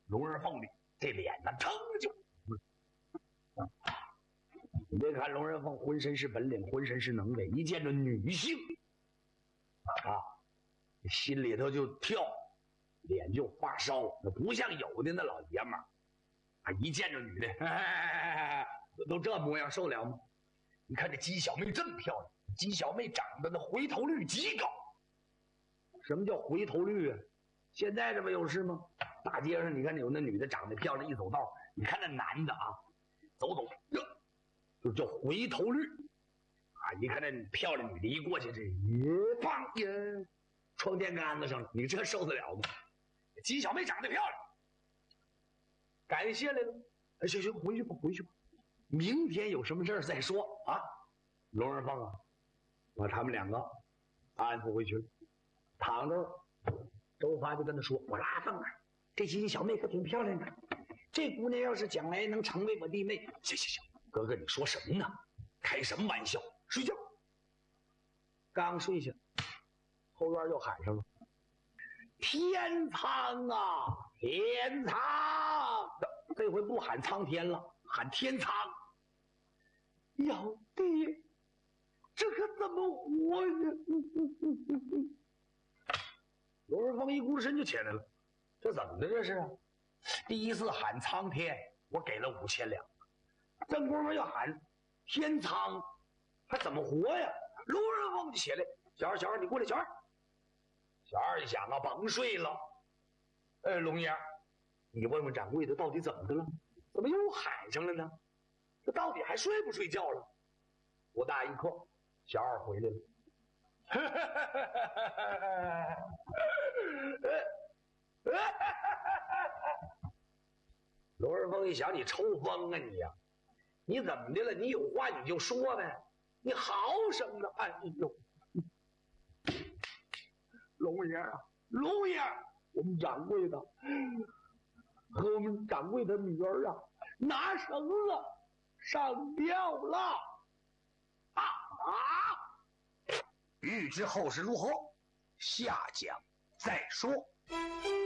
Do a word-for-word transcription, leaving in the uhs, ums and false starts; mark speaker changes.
Speaker 1: 龙人凤的这脸呢，腾就。你别看龙人凤浑身是本领，浑身是能耐，一见着女性啊，心里头就跳，脸就发烧。那不像有的那老爷们儿啊，一见着女的，哎哎哎、都这模样，受得了吗？你看这姬小妹这么漂亮，姬小妹长得那回头率极高。什么叫回头率啊？现在这不有事吗？大街上你看有那女的长得漂亮，一走道，你看那男的啊，走走这就叫回头率啊！一看那漂亮女的一过去，这一棒呀，撞电杆子上了，你这受得了吗？姬小妹长得漂亮，感谢来了。哎，行行，回去吧，回去吧，明天有什么事儿再说啊。龙人凤啊，把他们两个安抚回去了。躺着，周发就跟他说：“我说阿凤啊，这姬小妹可挺漂亮的，这姑娘要是将来能成为我弟妹，行行行，哥哥你说什么呢？开什么玩笑？睡觉。”刚睡下，后院又喊上了：“天苍啊，天苍！”这回不喊苍天了，喊天苍。小弟，这可怎么活呀？罗尔凤一孤身就起来了，这怎么的这是啊？第一次喊苍天，我给了五千两，正功夫要喊天苍，还怎么活呀？罗尔凤就起来，小二小二你过来，小二。小二一想啊，甭睡了。哎，龙爷，你问问掌柜的到底怎么的了？怎么又喊上了呢？这到底还睡不睡觉了？不大一刻，小二回来了。罗二凤一想，你抽风啊你呀、啊？你怎么的了？你有话你就说呗，你嚎声的，哎呦！龙爷啊，龙爷，我们掌柜的和我们掌柜的女儿啊，拿绳子上吊了啊啊！欲知后事如何，下讲再说。